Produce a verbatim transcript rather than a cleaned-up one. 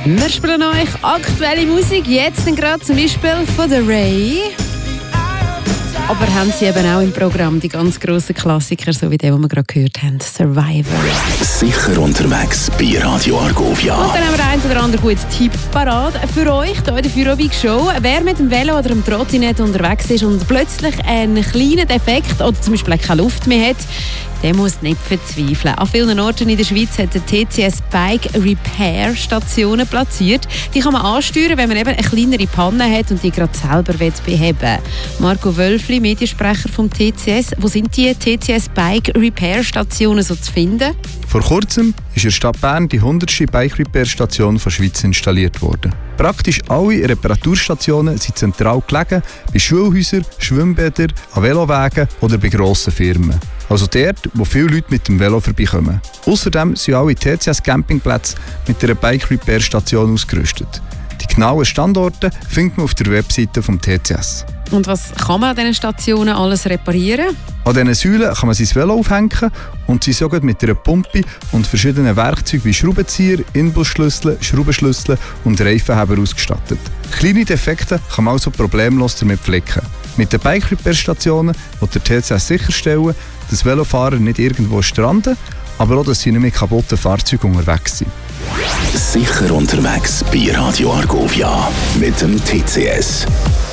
Wir spielen euch aktuelle Musik, jetzt gerade zum Beispiel von The Ray. Aber haben sie eben auch im Programm die ganz grossen Klassiker, so wie den, den wir gerade gehört haben, Survivor. Sicher unterwegs bei Radio Argovia. Und dann haben wir ein oder andere guten Tipp parat für euch hier in der Feierabend-Show. Wer mit dem Velo oder dem Trottinett unterwegs ist und plötzlich einen kleinen Defekt oder zum Beispiel keine Luft mehr hat, der muss nicht verzweifeln. An vielen Orten in der Schweiz hat der T C S Bike Repair Stationen platziert. Die kann man ansteuern, wenn man eben eine kleinere Panne hat und die gerade selber beheben will. Marco Wölfli, Mediensprecher vom T C S. Wo sind die T C S Bike Repair Stationen so zu finden? Vor kurzem ist in der Stadt Bern die hundertste Bike Repair Station der Schweiz installiert worden. Praktisch alle Reparaturstationen sind zentral gelegen, bei Schulhäusern, Schwimmbädern, an Velowegen oder bei grossen Firmen. Also dort, wo viele Leute mit dem Velo vorbeikommen. Außerdem sind alle T C S Campingplätze mit einer Bike Repair Station ausgerüstet. Die genauen Standorte findet man auf der Webseite des T C S. Und was kann man an diesen Stationen alles reparieren? An diesen Säulen kann man sein Velo aufhängen und sie sogar mit einer Pumpe und verschiedenen Werkzeugen wie Schraubenzieher, Inbusschlüssel, Schraubenschlüssel und Reifenheber ausgestattet. Kleine Defekte kann man also problemlos damit flicken. Mit den Bike Repair Stationen will der T C S sicherstellen, dass Velofahrer nicht irgendwo stranden, aber auch, dass sie nicht mit kaputten Fahrzeugen unterwegs sind. Sicher unterwegs bei Radio Argovia mit dem T C S.